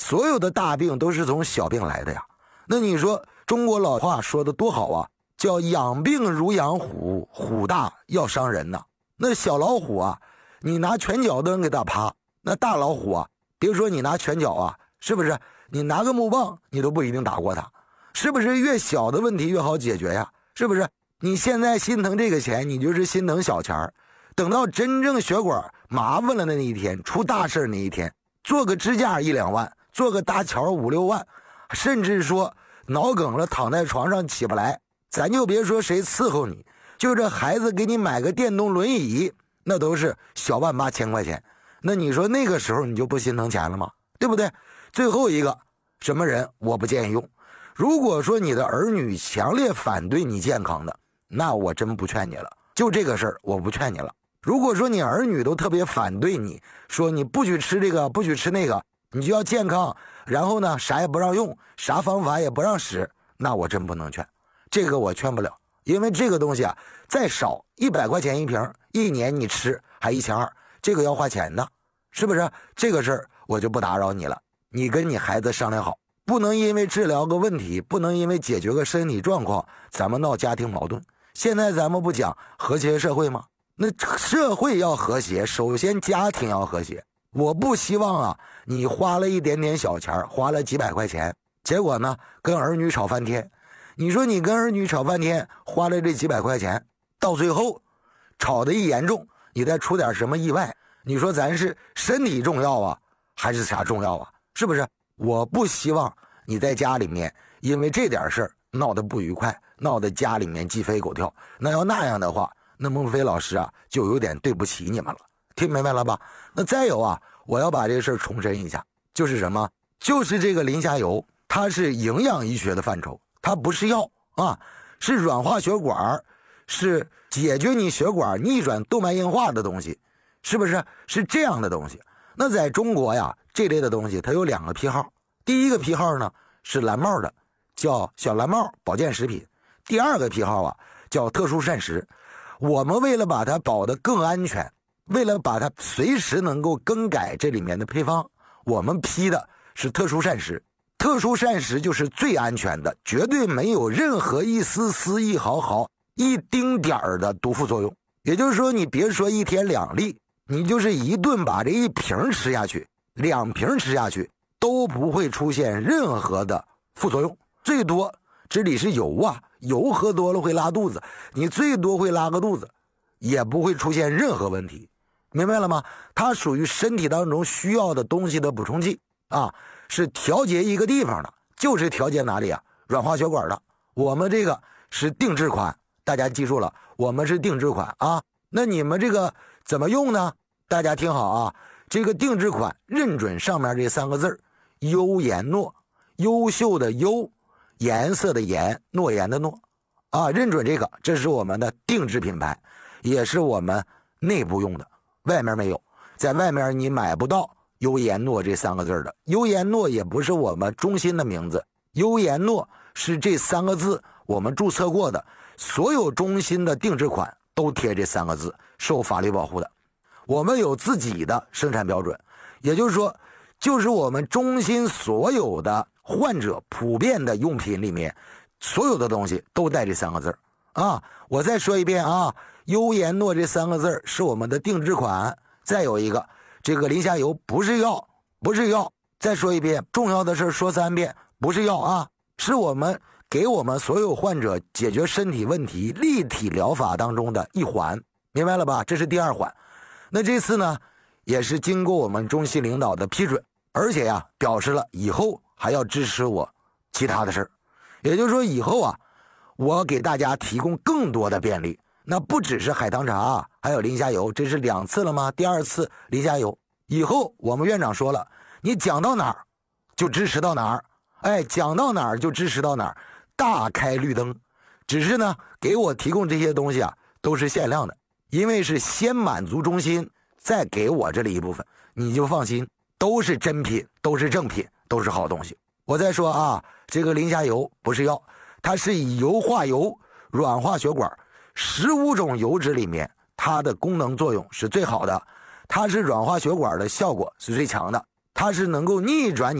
所有的大病都是从小病来的呀。那你说中国老话说的多好啊，叫养病如养虎，虎大要伤人呐。那小老虎啊，你拿拳脚都能给它趴，那大老虎啊，别说你拿拳脚啊，是不是你拿个木棒你都不一定打过它？是不是越小的问题越好解决呀？是不是你现在心疼这个钱，你就是心疼小钱儿，等到真正血管麻烦了的那一天，出大事那一天，做个支架1-2万，做个搭桥5-6万，甚至说脑梗了躺在床上起不来，咱就别说谁伺候你，就这孩子给你买个电动轮椅，那都是小万8千块钱。那你说那个时候你就不心疼钱了吗？对不对？最后一个，什么人我不建议用。如果说你的儿女强烈反对你健康的，那我真不劝你了。就这个事儿我不劝你了。如果说你儿女都特别反对你，说你不许吃这个不许吃那个，你就要健康，然后呢啥也不让用，啥方法也不让使，那我真不能劝。这个我劝不了，因为这个东西啊，再少100块钱一瓶，1年你吃还1200，这个要花钱的，是不是？这个事儿我就不打扰你了，你跟你孩子商量好，不能因为治疗个问题，不能因为解决个身体状况，咱们闹家庭矛盾。现在咱们不讲和谐社会吗？那社会要和谐，首先家庭要和谐。我不希望啊，你花了一点点小钱，花了几百块钱，结果呢跟儿女吵翻天。你说你跟儿女吵翻天，花了这几百块钱，到最后吵得一严重，你再出点什么意外，你说咱是身体重要啊，还是啥重要啊？是不是？我不希望你在家里面因为这点事儿闹得不愉快，闹得家里面鸡飞狗跳。那要那样的话，那孟非老师啊就有点对不起你们了。听明白了吧？那再有啊，我要把这个事儿重申一下，就是什么？就是这个磷虾油，它是营养医学的范畴，它不是药啊，是软化血管，是解决你血管逆转动脉硬化的东西，是不是？是这样的东西。那在中国呀，这类的东西它有2个批号，第一个批号呢是蓝帽的，叫小蓝帽保健食品，第2个批号啊叫特殊膳食。我们为了把它保得更安全，为了把它随时能够更改这里面的配方，我们批的是特殊膳食。特殊膳食就是最安全的，绝对没有任何一丝丝一毫毫一丁点儿的毒副作用。也就是说，你别说1天2粒，你就是一顿把这1瓶吃下去，2瓶吃下去，都不会出现任何的副作用。最多这里是油啊，油喝多了会拉肚子，你最多会拉个肚子，也不会出现任何问题。明白了吗？它属于身体当中需要的东西的补充剂啊，是调节一个地方的，就是调节哪里啊？软化血管的。我们这个是定制款，大家记住了，我们是定制款啊。那你们这个怎么用呢？大家听好啊，这个定制款认准上面这3个字，优颜诺，优秀的优，颜色的颜，诺言的诺啊，认准这个，这是我们的定制品牌，也是我们内部用的，外面没有，在外面你买不到优颜诺这3个字的。优颜诺也不是我们中心的名字，优颜诺是这3个字我们注册过的，所有中心的定制款都贴这3个字，受法律保护的。我们有自己的生产标准，也就是说，就是我们中心所有的患者普遍的用品里面，所有的东西都带这3个字啊。我再说一遍啊，优颜诺这3个字是我们的定制款。再有一个，这个磷虾油不是药，不是药。再说一遍，重要的事说3遍，不是药啊，是我们给我们所有患者解决身体问题立体疗法当中的一环，明白了吧？这是第2环。那这次呢，也是经过我们中心领导的批准，而且呀，表示了以后还要支持我其他的事儿。也就是说，以后啊，我给大家提供更多的便利。那不只是海棠茶，还有磷虾油，这是2次了吗？第2次磷虾油。以后我们院长说了，你讲到哪儿就支持到哪儿，哎，讲到哪儿就支持到哪儿，大开绿灯。只是呢，给我提供这些东西啊，都是限量的，因为是先满足中心，再给我这里一部分，你就放心，都是真品，都是正品，都是好东西。我再说啊，这个磷虾油不是药，它是以油化油，软化血管，15种油脂里面，它的功能作用是最好的，它是软化血管的效果是最强的，它是能够逆转你